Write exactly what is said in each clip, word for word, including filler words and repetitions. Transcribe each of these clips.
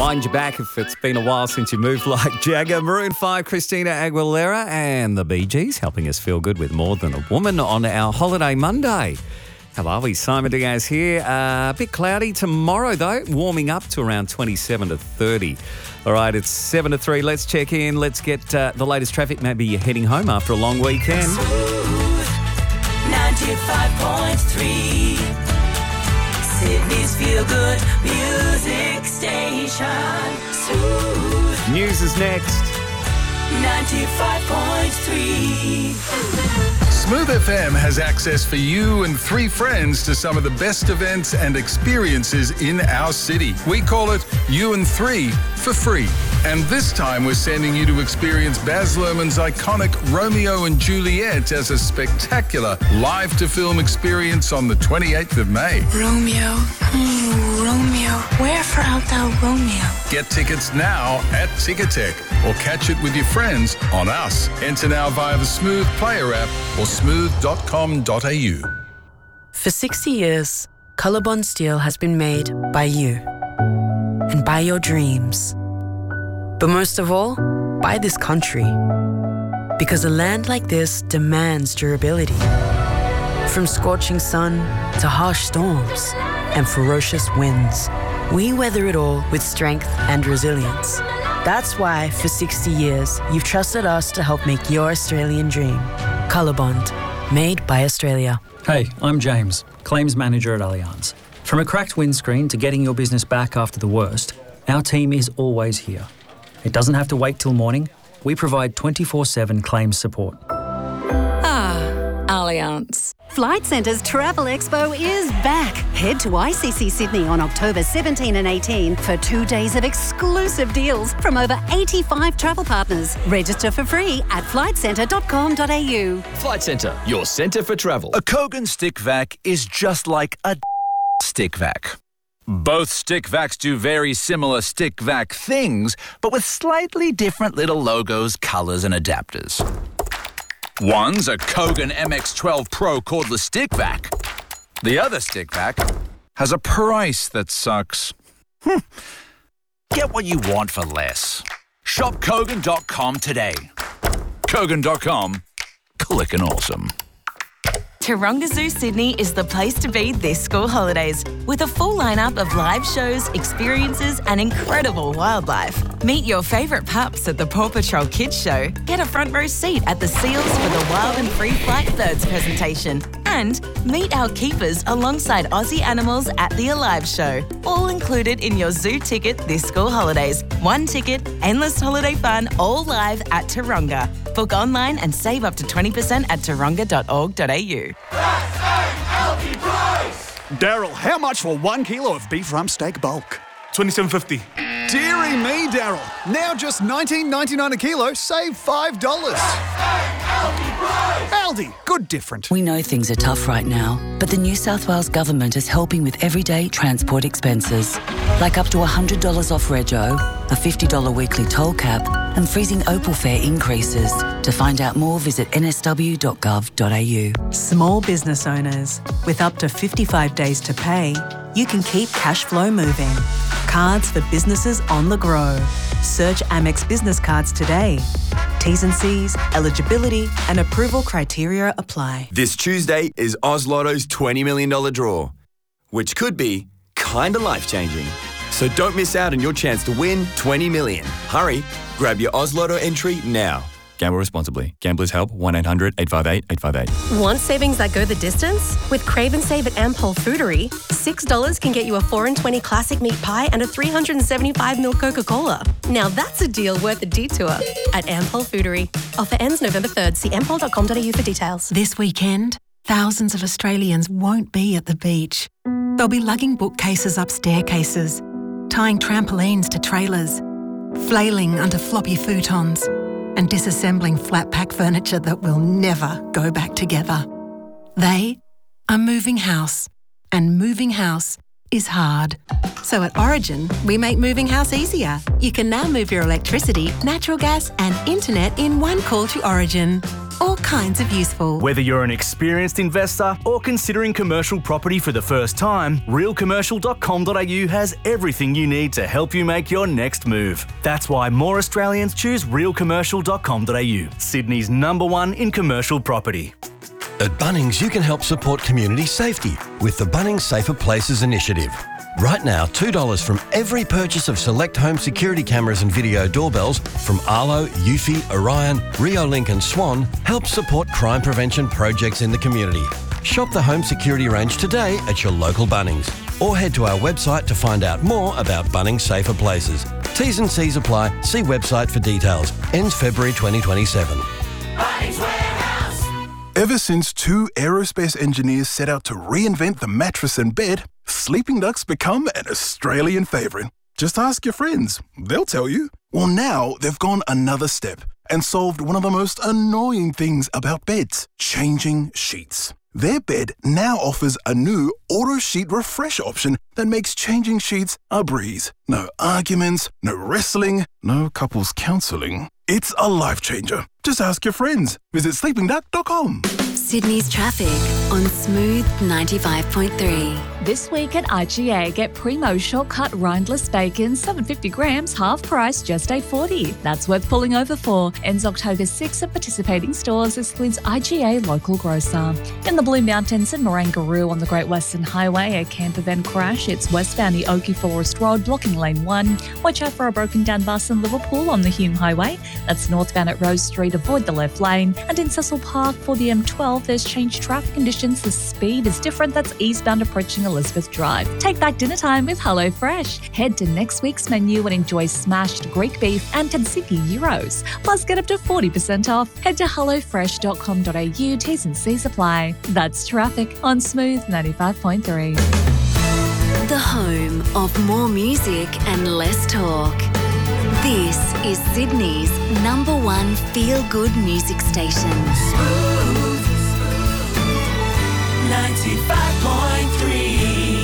wind you back if it's been a while since you moved like Jagger. Maroon five, Christina Aguilera and the Bee Gees helping us feel good with More Than a Woman on our holiday Monday. How are we? Simon Diaz here. Uh, a bit cloudy tomorrow though, warming up to around twenty-seven to thirty. All right, it's seven to three. Let's check in. Let's get uh, the latest traffic. Maybe you're heading home after a long weekend. ninety-five point three Sydney's Feel Good Music Station. Smooth. News is next. ninety-five point three Smooth F M has access for you and three friends to some of the best events and experiences in our city. We call it You and Three for free. And this time we're sending you to experience Baz Luhrmann's iconic Romeo and Juliet as a spectacular live-to-film experience on the twenty-eighth of May. Romeo, mm, Romeo, wherefore art thou Romeo? Get tickets now at Ticketek or catch it with your friends on us. Enter now via the Smooth Player app or smooth dot com dot a u. For sixty years, Colorbond Steel has been made by you and by your dreams. But most of all, by this country. Because a land like this demands durability. From scorching sun to harsh storms and ferocious winds, we weather it all with strength and resilience. That's why, for sixty years, you've trusted us to help make your Australian dream. Colorbond, made by Australia. Hey, I'm James, Claims Manager at Allianz. From a cracked windscreen to getting your business back after the worst, our team is always here. It doesn't have to wait till morning. We provide twenty-four seven claims support. Ah, Allianz. Flight Centre's Travel Expo is back. Head to I C C Sydney on October seventeenth and eighteenth for two days of exclusive deals from over eighty-five travel partners. Register for free at flight centre dot com dot a u. Flight Centre, your centre for travel. A Kogan stick vac is just like a stick vac. Both stick vacs do very similar stick vac things, but with slightly different little logos, colours and adapters. One's a Kogan M X twelve Pro cordless stick vac. The other stick vac has a price that sucks. Hm. Get what you want for less. Shop Kogan dot com today. Kogan dot com. Clickin' awesome. Taronga Zoo Sydney is the place to be this school holidays, with a full lineup of live shows, experiences and incredible wildlife. Meet your favourite pups at the Paw Patrol Kids Show, get a front row seat at the Seals for the Wild and Free Flight Birds presentation, and meet our keepers alongside Aussie animals at the Alive Show, all included in your zoo ticket this school holidays. One ticket, endless holiday fun, all live at Taronga. Book online and save up to twenty percent at taronga dot org dot a u. Daryl, how much for one kilo of beef rump steak bulk? twenty-seven fifty. Deary me, Daryl. Now just nineteen ninety-nine a kilo, save five dollars. Aldi, good different. We know things are tough right now, but the New South Wales Government is helping with everyday transport expenses, like up to one hundred dollars off rego, a fifty dollars weekly toll cap, and freezing Opal fare increases. To find out more, visit n s w dot gov dot a u. Small business owners, with up to fifty-five days to pay, you can keep cash flow moving. Cards for businesses on the grow. Search Amex Business Cards today. T's and C's, eligibility and approval criteria apply. This Tuesday is Oz Lotto's twenty million dollars draw, which could be kinda life-changing. So don't miss out on your chance to win twenty million dollars. Hurry, grab your Oz Lotto entry now. Gamble responsibly. Gamblers help one eight hundred eight five eight eight five eight. Want savings that go the distance? With Crave and Save at Ampol Foodery, six dollars can get you a four and twenty classic meat pie and a three hundred seventy-five milliliter Coca-Cola. Now that's a deal worth a detour at Ampol Foodery. Offer ends November third. See ampol dot com dot a u for details. This weekend, thousands of Australians won't be at the beach. They'll be lugging bookcases up staircases, tying trampolines to trailers, flailing under floppy futons, and disassembling flat pack furniture that will never go back together. They are moving house, and moving house is hard. So at Origin, we make moving house easier. You can now move your electricity, natural gas and internet in one call to Origin. all kinds of useful. Whether you're an experienced investor or considering commercial property for the first time, real commercial dot com dot a u has everything you need to help you make your next move. That's why more Australians choose real commercial dot com dot a u, Sydney's number one in commercial property. At Bunnings, you can help support community safety with the Bunnings Safer Places initiative. Right now, two dollars from every purchase of select home security cameras and video doorbells from Arlo, Eufy, Orion, Riolink and Swan helps support crime prevention projects in the community. Shop the home security range today at your local Bunnings or head to our website to find out more about Bunnings Safer Places. T's and C's apply. See website for details. Ends February twenty twenty-seven. Bunnings Warehouse. Ever since two aerospace engineers set out to reinvent the mattress and bed, Sleeping Duck's become an Australian favourite. Just ask your friends. They'll tell you. Well, now they've gone another step and solved one of the most annoying things about beds, changing sheets. Their bed now offers a new auto sheet refresh option that makes changing sheets a breeze. No arguments, no wrestling, no couples counselling. It's a life changer. Just ask your friends. Visit sleeping duck dot com. Sydney's traffic on Smooth ninety-five point three. This week at I G A, get Primo shortcut rindless bacon, seven hundred fifty grams, half price, just eight forty. That's worth pulling over for. Ends October sixth at participating stores, excludes I G A local grocer. In the Blue Mountains and Marangaroo on the Great Western Highway, a camper van crash. It's westbound the Oakey Forest Road, blocking lane one. Watch out for a broken down bus in Liverpool on the Hume Highway. That's northbound at Rose Street, avoid the left lane. And in Cecil Park for the M twelve, there's changed traffic conditions. The speed is different. That's eastbound approaching Elizabeth Drive. Take back dinner time with HelloFresh. Head to next week's menu and enjoy smashed Greek beef and tzatziki gyros. Plus, get up to forty percent off. Head to hello fresh dot com dot a u. T's and C's apply. That's traffic on Smooth ninety-five point three. The home of more music and less talk. This is Sydney's number one feel-good music station. Smooth ninety-five point three.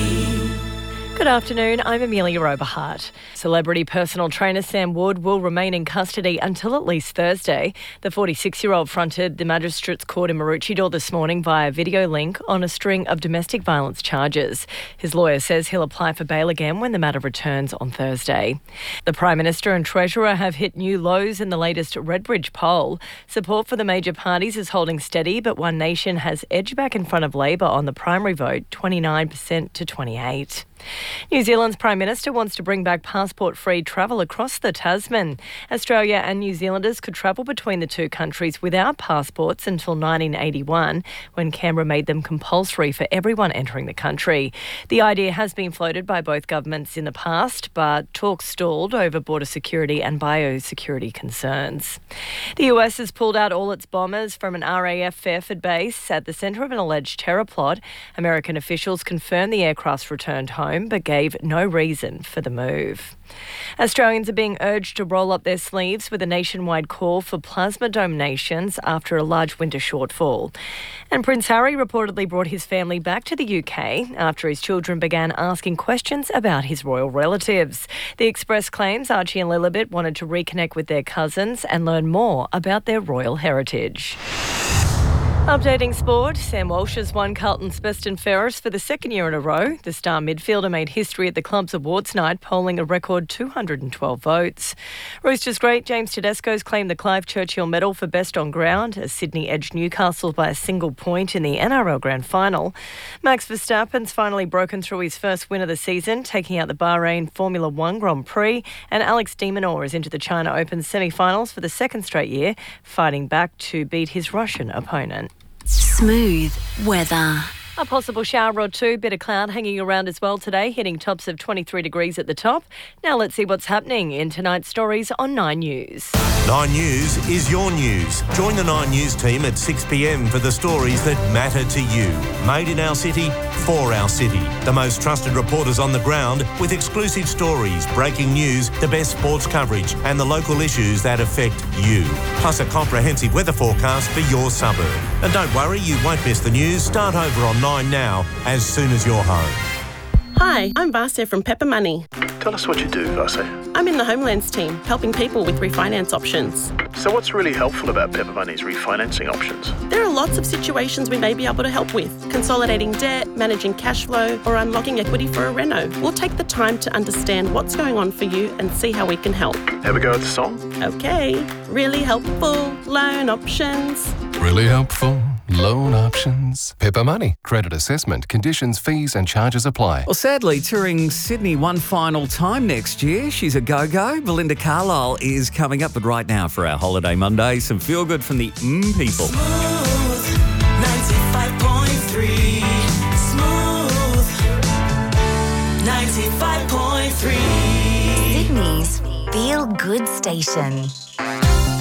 Good afternoon, I'm Amelia Oberhart. Celebrity personal trainer Sam Wood will remain in custody until at least Thursday. The forty-six-year-old fronted the Magistrates Court in Maroochydore this morning via video link on a string of domestic violence charges. His lawyer says he'll apply for bail again when the matter returns on Thursday. The Prime Minister and Treasurer have hit new lows in the latest Redbridge poll. Support for the major parties is holding steady, but One Nation has edged back in front of Labor on the primary vote, twenty-nine percent to twenty-eight. New Zealand's Prime Minister wants to bring back passport-free travel across the Tasman. Australia and New Zealanders could travel between the two countries without passports until nineteen eighty-one, when Canberra made them compulsory for everyone entering the country. The idea has been floated by both governments in the past, but talks stalled over border security and biosecurity concerns. The U S has pulled out all its bombers from an R A F Fairford base at the centre of an alleged terror plot. American officials confirmed the aircraft's returned home, but gave no reason for the move. Australians are being urged to roll up their sleeves with a nationwide call for plasma donations after a large winter shortfall. And Prince Harry reportedly brought his family back to the U K after his children began asking questions about his royal relatives. The Express claims Archie and Lilibet wanted to reconnect with their cousins and learn more about their royal heritage. Updating sport, Sam Walsh has won Carlton's Best and Fairest for the second year in a row. The star midfielder made history at the club's awards night, polling a record two hundred twelve votes. Roosters great James Tedesco's claimed the Clive Churchill Medal for Best on Ground, as Sydney edged Newcastle by a single point in the N R L Grand Final. Max Verstappen's finally broken through his first win of the season, taking out the Bahrain Formula One Grand Prix, and Alex de Minaur is into the China Open semi-finals for the second straight year, fighting back to beat his Russian opponent. Smooth weather. A possible shower or two, bit of cloud hanging around as well today, hitting tops of twenty-three degrees at the top. Now let's see what's happening in tonight's stories on Nine News. Nine News is your news. Join the Nine News team at six p m for the stories that matter to you. Made in our city, for our city. The most trusted reporters on the ground with exclusive stories, breaking news, the best sports coverage and the local issues that affect you. Plus a comprehensive weather forecast for your suburb. And don't worry, you won't miss the news. Start over on Nine now, as soon as you're home. Hi, I'm Vasa from Pepper Money. Tell us what you do, Vase. I'm in the Homelands team, helping people with refinance options. So what's really helpful about Pepper Money's refinancing options? There are lots of situations we may be able to help with. Consolidating debt, managing cash flow, or unlocking equity for a reno. We'll take the time to understand what's going on for you and see how we can help. Have a go at the song? Okay. Really helpful loan options. Really helpful loan options. Pepper Money. Credit assessment, conditions, fees and charges apply. Well, sadly, touring Sydney one final time next year. She's a go-go. Belinda Carlisle is coming up, but right now for our Holiday Monday, some feel-good from the mm people. ninety-five point three Smooth ninety-five point three Sydney's Feel Good Station.